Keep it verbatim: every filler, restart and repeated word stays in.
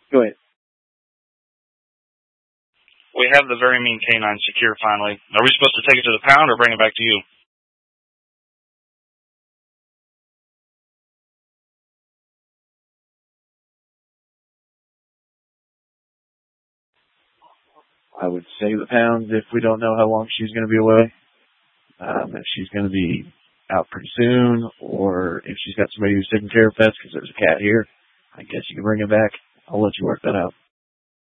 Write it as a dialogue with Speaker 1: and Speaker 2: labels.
Speaker 1: Go ahead.
Speaker 2: We have the very mean canine secure finally. Are we supposed to take it to the pound or bring it back to you?
Speaker 1: I would say the pound if we don't know how long she's going to be away. Um, if she's going to be out pretty soon, or if she's got somebody who's taking care of pets because there's a cat here, I guess you can bring it back. I'll let you work that out.